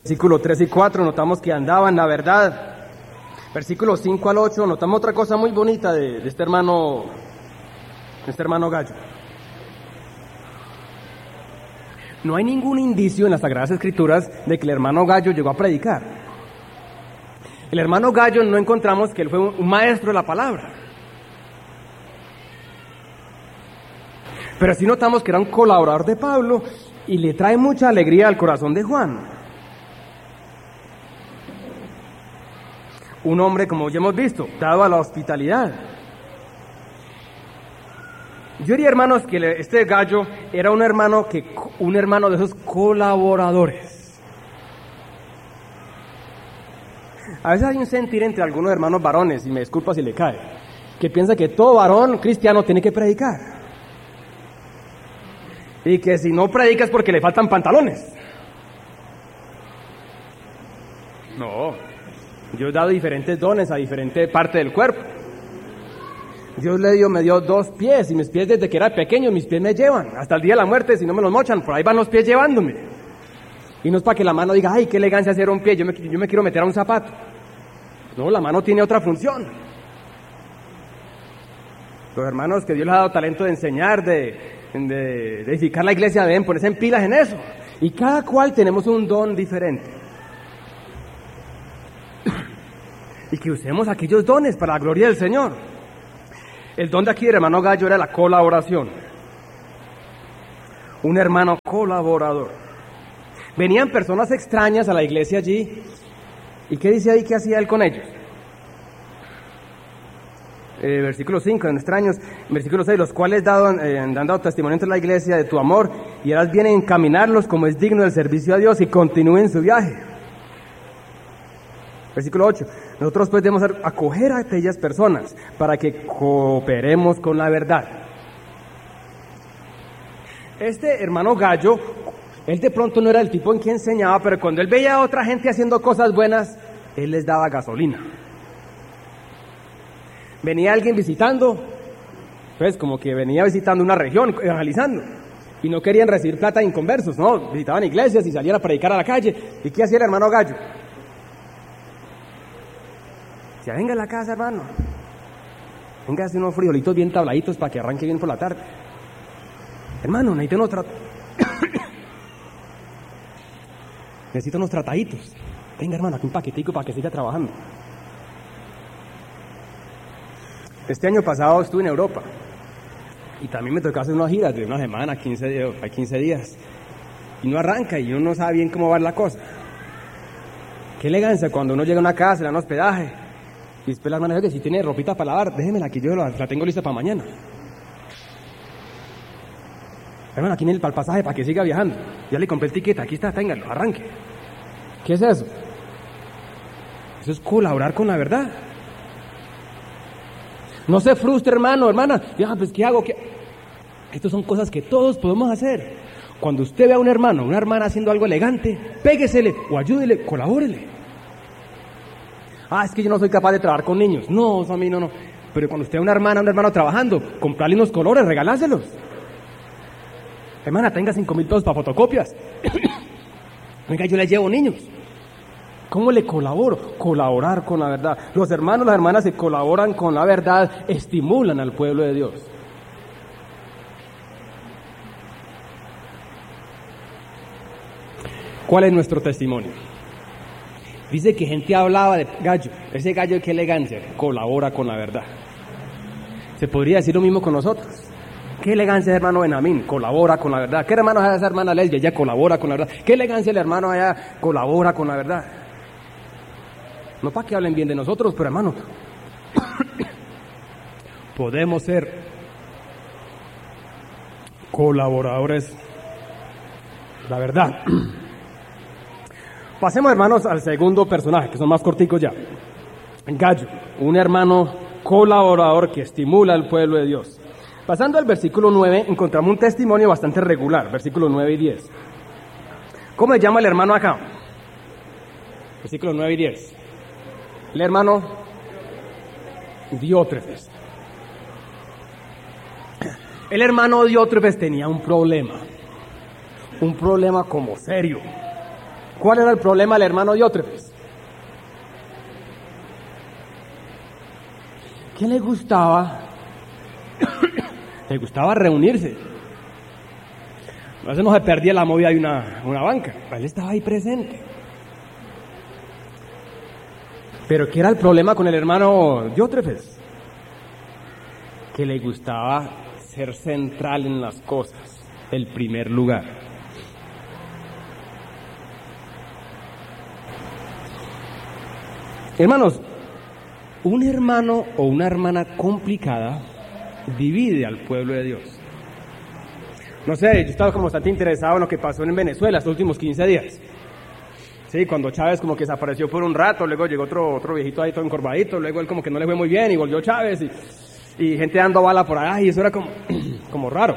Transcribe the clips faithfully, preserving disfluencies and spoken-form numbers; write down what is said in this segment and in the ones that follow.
Versículos tres y cuatro, notamos que andaba en la verdad. Versículos cinco al ocho, notamos otra cosa muy bonita de, de este hermano, de este hermano Gallo. No hay ningún indicio en las Sagradas Escrituras de que el hermano Gallo llegó a predicar. El hermano Gallo no encontramos que él fue un maestro de la palabra. Pero sí notamos que era un colaborador de Pablo y le trae mucha alegría al corazón de Juan. Un hombre, como ya hemos visto, dado a la hospitalidad. Yo diría, hermanos, que este Gallo era un hermano que un hermano de esos colaboradores. A veces hay un sentir entre algunos hermanos varones, y me disculpa si le cae, que piensa que todo varón cristiano tiene que predicar. Y que si no predica es porque le faltan pantalones. No, Dios ha dado diferentes dones a diferentes partes del cuerpo. Dios le dio, me dio dos pies, y mis pies desde que era pequeño, mis pies me llevan. Hasta el día de la muerte, si no me los mochan, por ahí van los pies llevándome. Y no es para que la mano diga, ay, qué elegancia hacer un pie, yo me, yo me quiero meter a un zapato. No, la mano tiene otra función. Los hermanos que Dios les ha dado talento de enseñar, de, de, de edificar la iglesia, deben ponerse en pilas en eso. Y cada cual tenemos un don diferente. Y que usemos aquellos dones para la gloria del Señor. El don de aquí del hermano Gallo era la colaboración. Un hermano colaborador. Venían personas extrañas a la iglesia allí. ¿Y qué dice ahí que hacía él con ellos? Eh, versículo cinco, en extraños. Versículo seis, los cuales dado, eh, han dado testimonio entre la iglesia de tu amor, y harás bien en encaminarlos como es digno del servicio a Dios, y continúen su viaje. Versículo ocho, nosotros pues debemos acoger a aquellas personas para que cooperemos con la verdad. Este hermano Gallo, él de pronto no era el tipo en quien enseñaba, pero cuando él veía a otra gente haciendo cosas buenas, él les daba gasolina. Venía alguien visitando, pues como que venía visitando una región, evangelizando, y no querían recibir plata de inconversos, no, visitaban iglesias y salían a predicar a la calle. ¿Y qué hacía el hermano Gallo? Decía, venga a la casa, hermano, venga a hacer unos frijolitos bien tabladitos para que arranque bien por la tarde. Hermano, necesito unos tra... necesito unos trataditos. Venga, hermano, aquí un paquetico para que siga trabajando. Este año pasado estuve en Europa y también me tocó hacer unas giras de una semana, quince días, quince días. Y no arranca y uno no sabe bien cómo va la cosa. Qué elegancia cuando uno llega a una casa, le dan hospedaje. Y después la hermana dice que si tiene ropita para lavar, déjemela que yo la, la tengo lista para mañana. Hermano, aquí viene el pasaje para que siga viajando. Ya le compré el ticket, aquí está, téngalo, arranque. ¿Qué es eso? Eso es colaborar con la verdad. No se frustre, hermano, hermana. Ya, pues, ¿qué hago? ¿Qué? Estas son cosas que todos podemos hacer. Cuando usted ve a un hermano, una hermana haciendo algo elegante, péguesele o ayúdele, colabórele. Ah, es que yo no soy capaz de trabajar con niños. No, eso a mí no, no. Pero cuando usted ve a una hermana, un hermano trabajando, comprarle unos colores, regaláselos. Hermana, tenga cinco mil pesos para fotocopias. Venga, yo le llevo niños. ¿Cómo le colaboro? Colaborar con la verdad. Los hermanos, las hermanas se colaboran con la verdad, estimulan al pueblo de Dios. ¿Cuál es nuestro testimonio? Dice que gente hablaba de Gallo. Ese Gallo, qué elegancia, colabora con la verdad. Se podría decir lo mismo con nosotros. Qué elegancia el hermano Benjamín, colabora con la verdad. Qué hermano es esa hermana Lesbia, ella colabora con la verdad. Qué elegancia el hermano allá, colabora con la verdad. No para que hablen bien de nosotros, pero hermano, podemos ser colaboradores, la verdad. Pasemos, hermanos, al segundo personaje, que son más corticos ya. Gallo, un hermano colaborador que estimula al pueblo de Dios. Pasando al versículo nueve, encontramos un testimonio bastante regular, versículos nueve y diez. ¿Cómo se llama el hermano acá? Versículos nueve y diez. El hermano Diótrefes. El hermano Diótrefes tenía un problema, un problema como serio. ¿Cuál era el problema del hermano Diótrefes? ¿Qué le gustaba? Le gustaba reunirse. A veces no se perdía la movida de una, una banca. Él estaba ahí presente. Pero ¿qué era el problema con el hermano Diótrefes? Que le gustaba ser central en las cosas, el primer lugar. Hermanos, un hermano o una hermana complicada divide al pueblo de Dios. No sé, yo estaba como bastante interesado en lo que pasó en Venezuela estos últimos quince días. Sí, cuando Chávez como que desapareció por un rato, luego llegó otro, otro viejito ahí todo encorvadito, luego él como que no le fue muy bien y volvió Chávez y, y gente dando bala por allá y eso era como, como raro.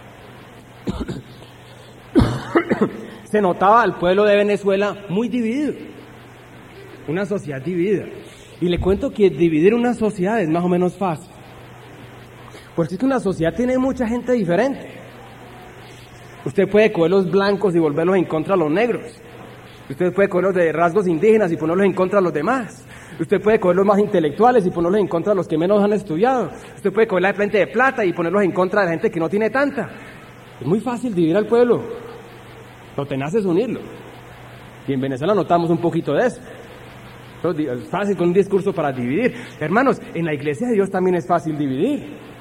Se notaba al pueblo de Venezuela muy dividido, una sociedad dividida. Y le cuento que dividir una sociedad es más o menos fácil, porque es que una sociedad tiene mucha gente diferente. Usted puede coger los blancos y volverlos en contra de los negros. Usted puede coger los de rasgos indígenas y ponerlos en contra de los demás. Usted puede coger los más intelectuales y ponerlos en contra de los que menos han estudiado. Usted puede coger la gente de plata y ponerlos en contra de la gente que no tiene tanta. Es muy fácil dividir al pueblo. Lo tenaz es unirlo. Y en Venezuela notamos un poquito de eso. Es fácil con un discurso para dividir. Hermanos, en la iglesia de Dios también es fácil dividir.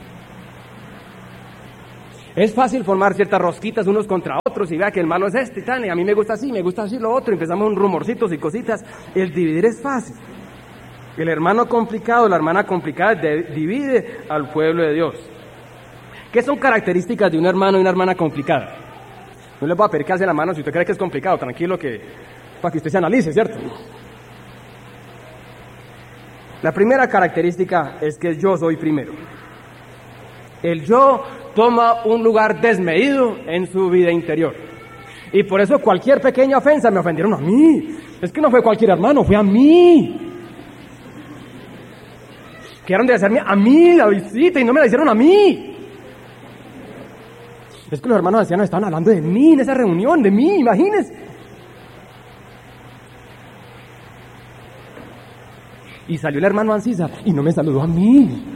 Es fácil formar ciertas rosquitas unos contra otros y vea que el malo es este y tal, y a mí me gusta así, me gusta así lo otro, y empezamos un rumorcitos y cositas. El dividir es fácil. El hermano complicado, la hermana complicada de, divide al pueblo de Dios. ¿Qué son características de un hermano y una hermana complicada? No les voy a pedir que hace la mano si usted cree que es complicado, tranquilo, que para que usted se analice, ¿cierto? La primera característica es que yo soy primero. El yo toma un lugar desmedido en su vida interior. Y por eso cualquier pequeña ofensa me ofendieron a mí. Es que no fue cualquier hermano, fue a mí. Quedaron de hacerme a mí la visita y no me la hicieron a mí. Es que los hermanos ancianos estaban hablando de mí en esa reunión, de mí, imagínense. Y salió el hermano Ancisa y no me saludó a mí.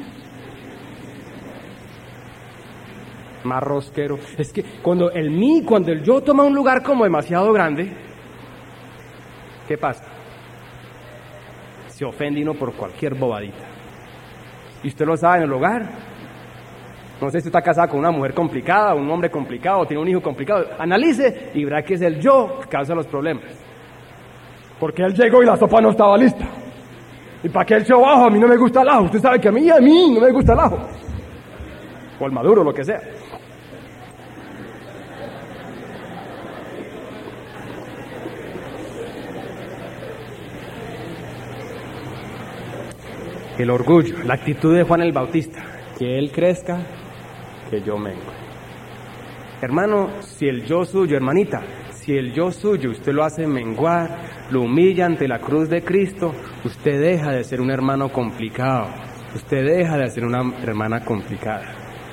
Más rosquero. Es que cuando el mí, cuando el yo toma un lugar como demasiado grande, ¿qué pasa? Se ofende uno por cualquier bobadita. Y usted lo sabe en el hogar. No sé si está casada con una mujer complicada, un hombre complicado, tiene un hijo complicado. Analice y verá que es el yo que causa los problemas. Porque él llegó y la sopa no estaba lista. ¿Y para qué el echó ajo? A mí no me gusta el ajo. Usted sabe que a mí, a mí no me gusta el ajo. O el maduro, lo que sea. El orgullo, la actitud de Juan el Bautista, que él crezca, que yo mengue. Hermano, si el yo suyo, hermanita, si el yo suyo usted lo hace menguar, lo humilla ante la cruz de Cristo, usted deja de ser un hermano complicado, usted deja de ser una hermana complicada.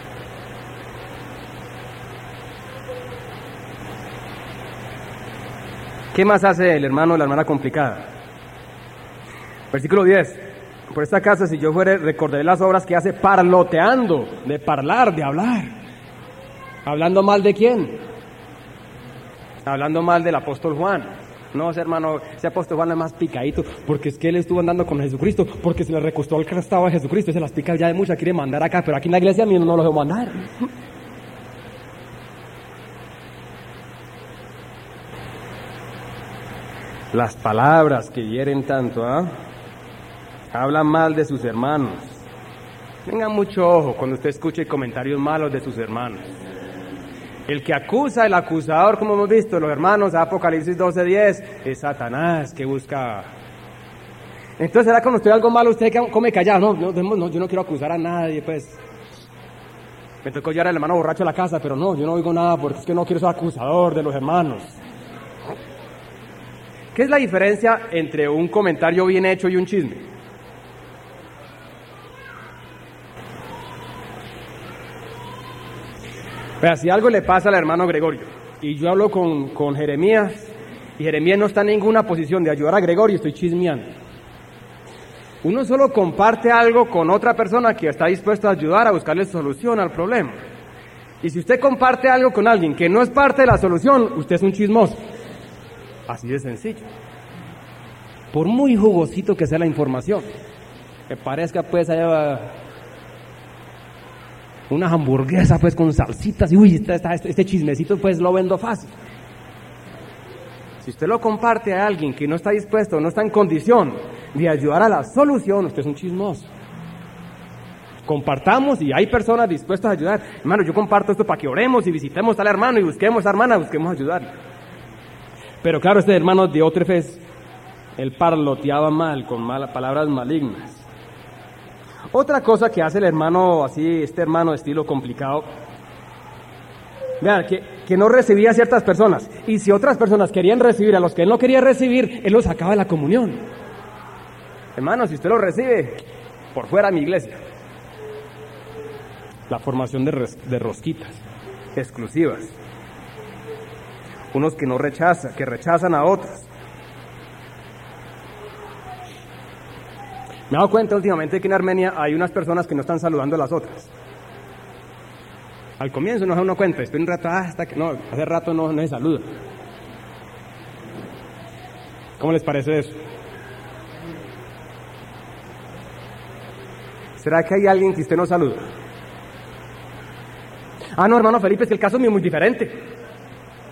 ¿Qué más hace el hermano o la hermana complicada? Versículo diez. Por esta casa, si yo fuere, recordaré las obras que hace parloteando, de parlar, de hablar. ¿Hablando mal de quién? Hablando mal del apóstol Juan. No, ese hermano, ese apóstol Juan es más picadito, porque es que él estuvo andando con Jesucristo, porque se le recostó el crastado a Jesucristo, se las pica ya de mucha, quiere mandar acá, pero aquí en la iglesia a mí no lo dejó mandar. Las palabras que hieren tanto, ¿ah? ¿eh? Hablan mal de sus hermanos. Tengan mucho ojo cuando usted escuche comentarios malos de sus hermanos. El que acusa, el acusador, como hemos visto, los hermanos, Apocalipsis doce diez, es Satanás que busca. Entonces, ¿será cuando usted algo malo, usted come callado? No, no, no, yo no quiero acusar a nadie, pues. Me tocó llevar al hermano borracho a la casa, pero no, yo no oigo nada porque es que no quiero ser acusador de los hermanos. ¿Qué es la diferencia entre un comentario bien hecho y un chisme? Pero si algo le pasa al hermano Gregorio, y yo hablo con, con Jeremías, Y Jeremías no está en ninguna posición de ayudar a Gregorio, estoy chismeando. Uno solo comparte algo con otra persona que está dispuesta a ayudar a buscarle solución al problema. Y si usted comparte algo con alguien que no es parte de la solución, usted es un chismoso. Así de sencillo. Por muy jugosito que sea la información, que parezca pues allá una hamburguesa pues con salsitas y uy, este, este, este chismecito pues lo vendo fácil. Si usted lo comparte a alguien que no está dispuesto, no está en condición de ayudar a la solución, usted es un chismoso. Compartamos y hay personas dispuestas a ayudar. Hermano, yo comparto esto para que oremos y visitemos al hermano y busquemos a la hermana, busquemos ayudar. Pero claro, este hermano Diótrefes, él parloteaba mal, con malas palabras malignas. Otra cosa que hace el hermano así, este hermano de estilo complicado, vean, que, que no recibía a ciertas personas, y si otras personas querían recibir a los que él no quería recibir, él los sacaba de la comunión. Hermano, si usted lo recibe, por fuera de mi iglesia. La formación de, res, de rosquitas exclusivas. Unos que no rechazan, que rechazan a otros. Me he dado cuenta últimamente que en Armenia hay unas personas que no están saludando a las otras. Al comienzo no se da uno cuenta, después un rato, ah, hasta que no, hace rato no, no se saluda. ¿Cómo les parece eso? ¿Será que hay alguien que usted no saluda? Ah, no, hermano Felipe, es que el caso mío es muy diferente.